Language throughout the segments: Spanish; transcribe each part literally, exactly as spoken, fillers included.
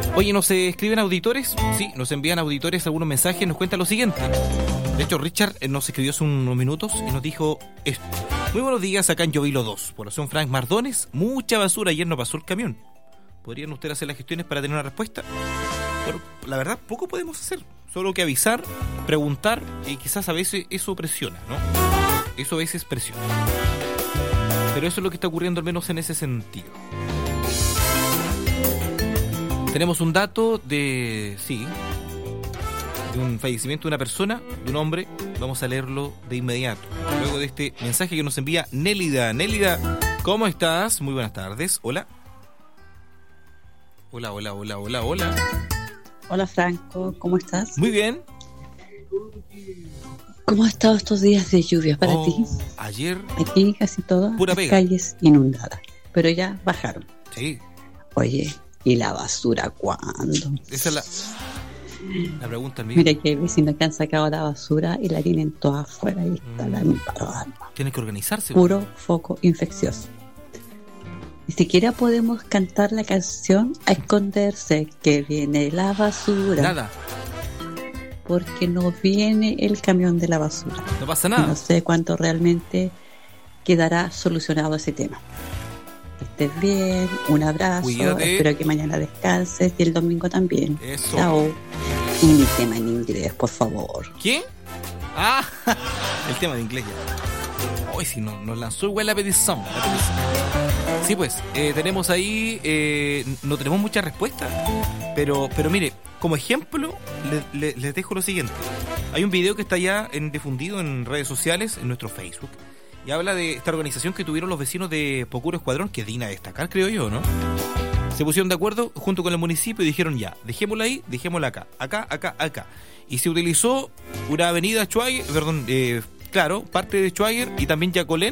Oye, ¿nos eh, escriben auditores? Sí, nos envían auditores algunos mensajes, nos cuentan lo siguiente. De hecho, Richard eh, nos escribió hace unos minutos y nos dijo esto. Muy buenos días, acá en Llovilo dos, población Frank Mardones, mucha basura, ayer no pasó el camión. ¿Podrían ustedes hacer las gestiones para tener una respuesta? Pero la verdad, poco podemos hacer. Solo que avisar, preguntar, y quizás a veces eso presiona, ¿no? Eso a veces presiona. Pero eso es lo que está ocurriendo, al menos en ese sentido. Tenemos un dato de... sí... de un fallecimiento de una persona, de un hombre. Vamos a leerlo de inmediato, luego de este mensaje que nos envía Nélida. Nélida, ¿cómo estás? Muy buenas tardes. Hola. Hola, hola, hola, hola, hola. Hola Franco, ¿cómo estás? Muy bien. ¿Cómo han estado estos días de lluvia para oh, ti? Ayer. Aquí casi todas pura las pega. calles inundadas, pero ya bajaron. Sí. Oye, ¿y la basura cuándo? Esa es la, la pregunta. Mira que hay vecinos que han sacado la basura y la tienen toda afuera y está mm. la embarrada. Tienen que organizarse. Puro foco infeccioso. Ni siquiera podemos cantar la canción a esconderse que viene la basura. Nada. Porque no viene el camión de la basura. No pasa nada. No sé cuánto realmente quedará solucionado ese tema. Que estés bien, un abrazo. Cuídate. Espero que mañana descanses y el domingo también. Eso. Chao. Y mi tema en inglés, por favor. ¿Qué? Ah, el tema de inglés ya. Hoy sí, nos, nos lanzó igual la petición. La petición. Sí, pues, eh, tenemos ahí, eh, no tenemos muchas respuestas, pero, pero mire, como ejemplo, le, le, les dejo lo siguiente. Hay un video que está ya en, difundido en redes sociales, en nuestro Facebook, y habla de esta organización que tuvieron los vecinos de Pocuro Escuadrón, que es digna de destacar, creo yo, ¿no? Se pusieron de acuerdo junto con el municipio y dijeron ya, dejémosla ahí, dejémosla acá, acá, acá, acá. Y se utilizó una avenida Schwager, perdón, eh, claro, parte de Schwager y también Yacolén.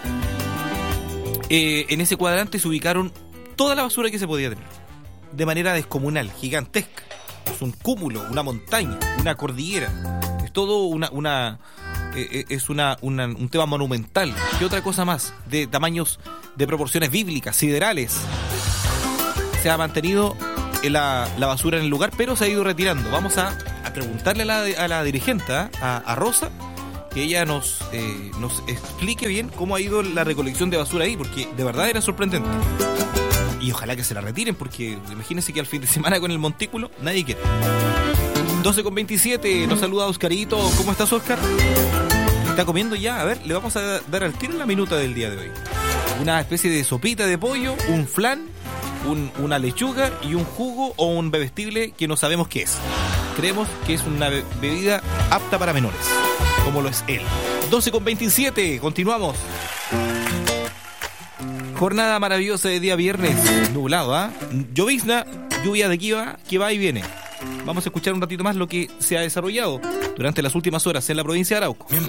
Eh, en ese cuadrante se ubicaron toda la basura que se podía tener, de manera descomunal, gigantesca. Es un cúmulo, una montaña, una cordillera. Es todo una, una eh, es una, una un tema monumental. ¿Qué otra cosa más? De tamaños, de proporciones bíblicas, siderales. Se ha mantenido la, la basura en el lugar, pero se ha ido retirando. Vamos a, a preguntarle a la, a la dirigente, ¿eh? a, a Rosa, que ella nos, eh, nos explique bien cómo ha ido la recolección de basura ahí, porque de verdad era sorprendente. Y ojalá que se la retiren, porque imagínense que al fin de semana con el montículo nadie quiere. doce con veintisiete, nos saluda Oscarito. ¿Cómo estás, Oscar? ¿Está comiendo ya? A ver, le vamos a dar al tiro en la minuta del día de hoy. Una especie de sopita de pollo, un flan, un, una lechuga y un jugo o un bebestible que no sabemos qué es. Creemos que es una be- bebida apta para menores, como lo es él. doce con veintisiete, continuamos. Jornada maravillosa de día viernes, nublado, ¿ah? ¿eh? Llovizna, lluvia de que va, que va y viene. Vamos a escuchar un ratito más lo que se ha desarrollado durante las últimas horas en la provincia de Arauco.